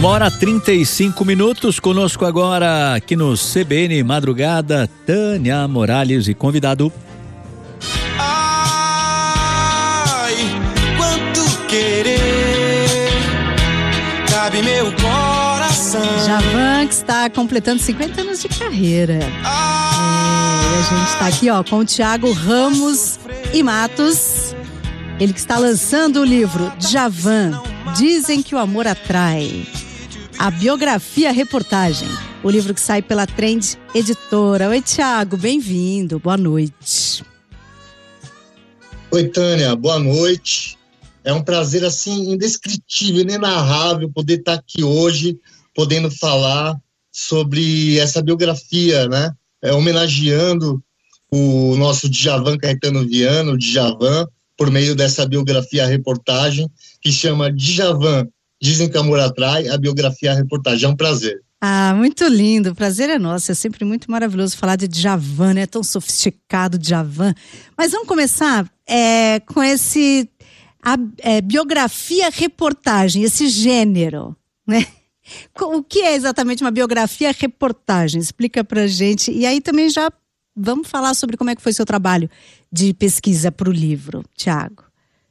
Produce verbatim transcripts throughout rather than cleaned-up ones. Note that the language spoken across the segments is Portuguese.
Uma hora trinta e cinco minutos, conosco agora aqui no C B N Madrugada, Tânia Morales e convidado. Ai, quanto querer cabe meu coração. Djavan, que está completando cinquenta anos de carreira. Ai, é, e a gente está aqui ó, com o Thiago Ramos e Matos. Ele que está lançando o livro Djavan, Dizem que o Amor Atrai. A biografia reportagem, o livro que sai pela Trend Editora. Oi, Thiago, bem-vindo, boa noite. Oi, Tânia, boa noite. É um prazer, assim, indescritível, inenarrável poder estar aqui hoje, podendo falar sobre essa biografia, né? É, homenageando o nosso Djavan Caetano Viana, o Djavan, por meio dessa biografia reportagem, que chama Djavan, Dizem que o Amor Atrai, a biografia reportagem. É um prazer. Ah, muito lindo, o prazer é nosso, é sempre muito maravilhoso falar de Djavan, né? Tão sofisticado Djavan. Mas vamos começar é, com esse a, é, biografia reportagem, esse gênero, né? O que é exatamente uma biografia reportagem? Explica pra gente. E aí também já vamos falar sobre como é que foi seu trabalho de pesquisa para o livro, Thiago.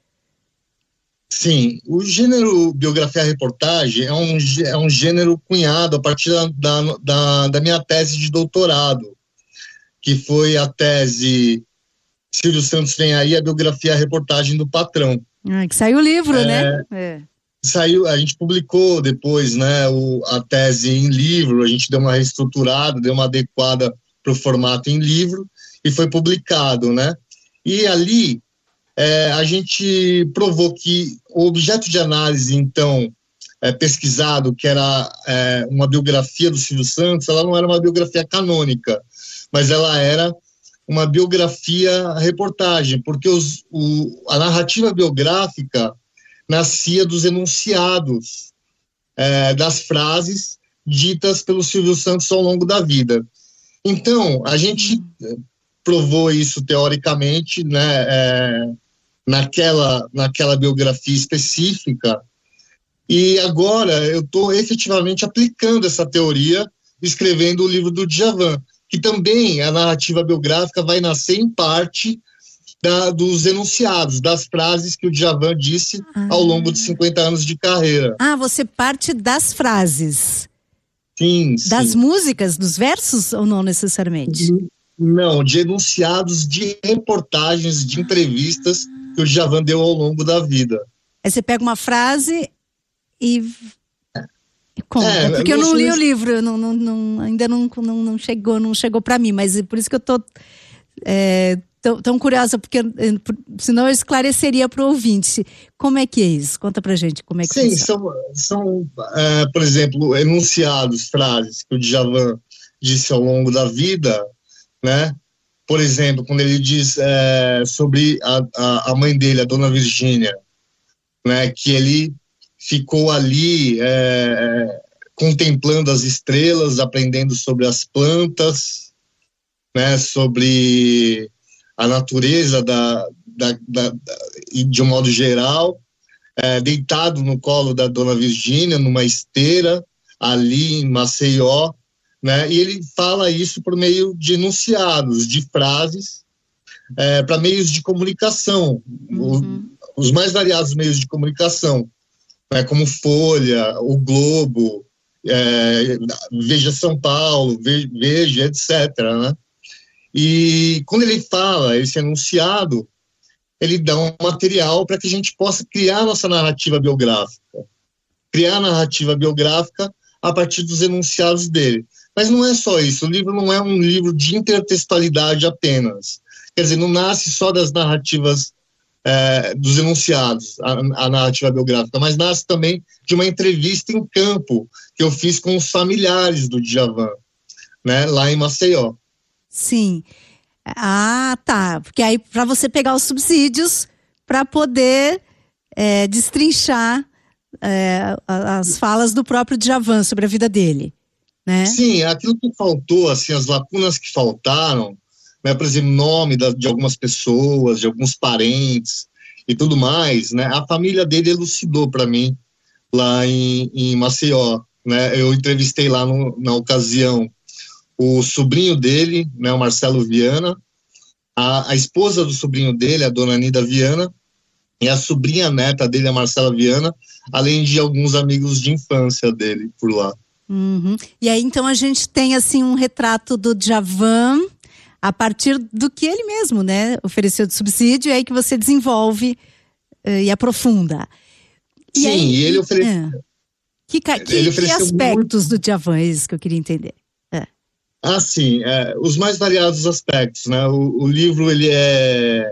Sim, o gênero biografia-reportagem é um, é um gênero cunhado a partir da, da, da minha tese de doutorado, que foi a tese Silvio Santos Vem Aí, a biografia-reportagem do Patrão. Ah, que saiu o livro, é, né? É. Saiu, a gente publicou depois, né, o, a tese em livro, a gente deu uma reestruturada, deu uma adequada para o formato em livro e foi publicado, né? E ali É, a gente provou que o objeto de análise, então, é, pesquisado, que era é, uma biografia do Silvio Santos, ela não era uma biografia canônica, mas ela era uma biografia reportagem, porque os, o, a narrativa biográfica nascia dos enunciados, é, das frases ditas pelo Silvio Santos ao longo da vida. Então, a gente provou isso teoricamente, né, é, naquela, naquela biografia específica, e agora eu estou efetivamente aplicando essa teoria, escrevendo o livro do Djavan, que também a narrativa biográfica vai nascer em parte da, dos enunciados, das frases que o Djavan disse ah. ao longo de cinquenta anos de carreira. Ah, você parte das frases? Sim, Das sim. músicas, dos versos ou não necessariamente? Não, de enunciados de reportagens, de entrevistas que o Djavan deu ao longo da vida. Aí você pega uma frase e conta, é, porque eu não li sei... o livro, eu não, não, não, ainda não, não, não chegou, não chegou para mim, mas por isso que eu tô é, tão, tão curiosa, porque senão eu esclareceria para o ouvinte. Como é que é isso? Conta pra gente como é que Sim, funciona. são, são é, por exemplo, enunciados, frases que o Djavan disse ao longo da vida, né? Por exemplo, quando ele diz é, sobre a, a, a mãe dele, a Dona Virgínia, né, que ele ficou ali é, contemplando as estrelas, aprendendo sobre as plantas, né, sobre a natureza da, da, da, da, de um modo geral, é, deitado no colo da Dona Virgínia, numa esteira, ali em Maceió, né? E ele fala isso por meio de enunciados, de frases, é, para meios de comunicação, Uhum. o, os mais variados meios de comunicação, né? Como Folha, o Globo, é, Veja São Paulo, Veja, etcétera, né? E quando ele fala esse enunciado, ele dá um material para que a gente possa criar nossa narrativa biográfica, criar a narrativa biográfica a partir dos enunciados dele. Mas não é só isso, o livro não é um livro de intertextualidade apenas. Quer dizer, não nasce só das narrativas, é, dos enunciados, a, a narrativa biográfica, mas nasce também de uma entrevista em campo que eu fiz com os familiares do Djavan, né, lá em Maceió. Sim. Ah, tá. Porque aí para você pegar os subsídios para poder é, destrinchar é, as falas do próprio Djavan sobre a vida dele. Né? Sim, aquilo que faltou, assim, as lacunas que faltaram, né, por exemplo, nome da, de algumas pessoas, de alguns parentes e tudo mais, né, a família dele elucidou para mim lá em, em Maceió, né? Eu entrevistei lá no, na ocasião o sobrinho dele, né, o Marcelo Viana, a, a esposa do sobrinho dele, a dona Nida Viana, e a sobrinha neta dele, a Marcela Viana, além de alguns amigos de infância dele por lá. Uhum. E aí, então, a gente tem, assim, um retrato do Djavan a partir do que ele mesmo, né, ofereceu de subsídio, e aí que você desenvolve uh, e aprofunda. E Sim, aí, e ele ofereceu... É. Que, que, ele que ofereceu aspectos muito... do Djavan, é isso que eu queria entender. É. Ah, sim, é, os mais variados aspectos, né? O, o livro, ele é,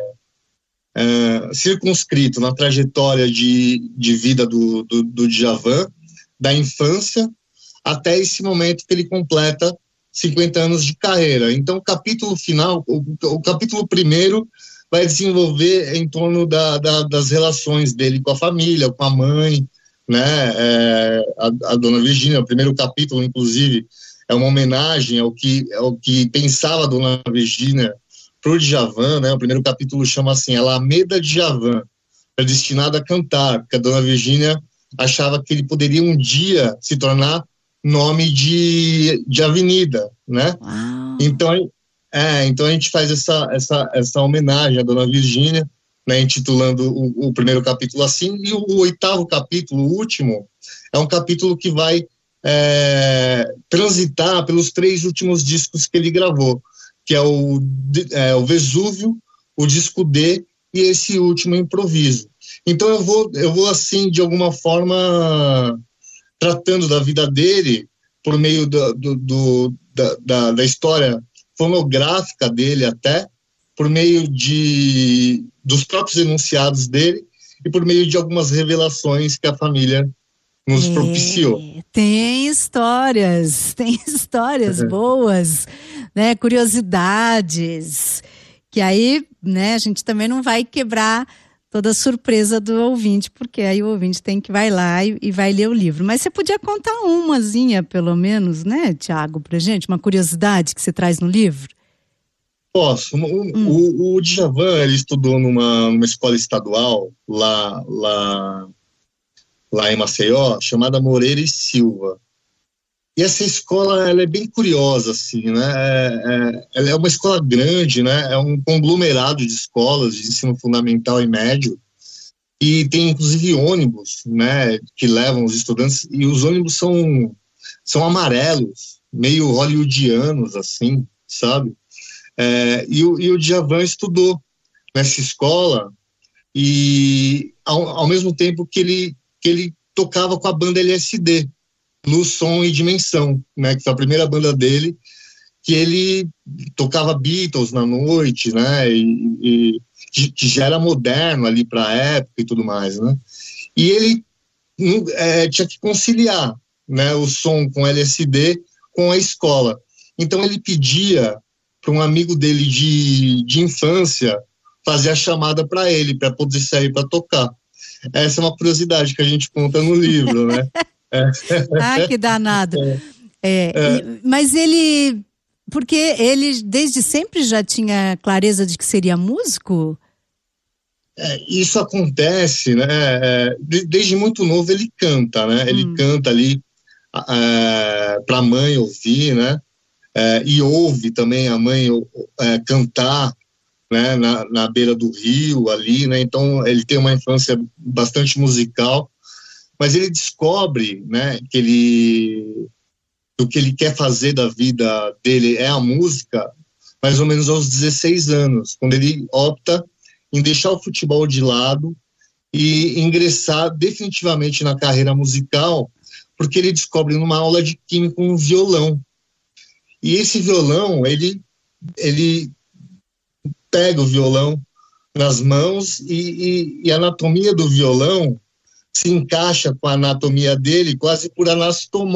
é circunscrito na trajetória de, de vida do, do, do Djavan, da infância até esse momento que ele completa cinquenta anos de carreira. Então, o capítulo final, o, o capítulo primeiro vai desenvolver em torno da, da, das relações dele com a família, com a mãe, né? É, a, a dona Virgínia, o primeiro capítulo, inclusive, é uma homenagem ao que, ao que pensava a dona Virgínia para o Djavan, né? O primeiro capítulo chama assim, a Alameda Djavan, é destinado a cantar, porque a dona Virgínia achava que ele poderia um dia se tornar nome de, de avenida, né? Uau. Então, é, então a gente faz essa, essa, essa homenagem à dona Virgínia, né, intitulando o, o primeiro capítulo assim, e o, o oitavo capítulo, o último, é um capítulo que vai é, transitar pelos três últimos discos que ele gravou, que é o, é, o Vesúvio, o disco D e esse último Improviso. Então eu vou, eu vou assim, de alguma forma, tratando da vida dele por meio do, do, do, da, da, da história fonográfica dele até, por meio de, dos próprios enunciados dele e por meio de algumas revelações que a família nos é, propiciou. Tem histórias, tem histórias boas, né, curiosidades, que aí, né, a gente também não vai quebrar toda a surpresa do ouvinte, porque aí o ouvinte tem que vai lá e, e vai ler o livro. Mas você podia contar umazinha, pelo menos, né, Tiago, pra gente, uma curiosidade que você traz no livro? Posso. O, hum. o, o Djavan, ele estudou numa, numa escola estadual lá, lá, lá em Maceió, chamada Moreira e Silva. E essa escola, ela é bem curiosa, assim, né? É, é, ela é uma escola grande, né? É um conglomerado de escolas de ensino fundamental e médio. E tem, inclusive, ônibus, né? Que levam os estudantes. E os ônibus são, são amarelos, meio hollywoodianos, assim, sabe? É, e, o, e o Djavan estudou nessa escola e ao, ao mesmo tempo que ele, que ele tocava com a banda L S D, Luz, Som e Dimensão, né, que foi a primeira banda dele, que ele tocava Beatles na noite, né, e, e que, que já era moderno ali para a época e tudo mais, né, e ele é, tinha que conciliar, né, o som com L S D com a escola, então ele pedia para um amigo dele de, de infância fazer a chamada para ele, para poder sair para tocar. Essa é uma curiosidade que a gente conta no livro, né? É. Ah, que danado. É. É, é. E, mas ele, porque ele desde sempre já tinha clareza de que seria músico? É, isso acontece, né? É, desde muito novo ele canta, né? Ele hum. canta ali é, para a mãe ouvir, né? É, e ouve também a mãe é, cantar, né, na, na beira do rio ali, né, então ele tem uma infância bastante musical, mas ele descobre, né, que ele, o que ele quer fazer da vida dele é a música, mais ou menos aos dezesseis anos, quando ele opta em deixar o futebol de lado e ingressar definitivamente na carreira musical, porque ele descobre numa aula de química um violão. E esse violão, ele, ele pega o violão nas mãos e, e, e a anatomia do violão se encaixa com a anatomia dele quase por anastomose.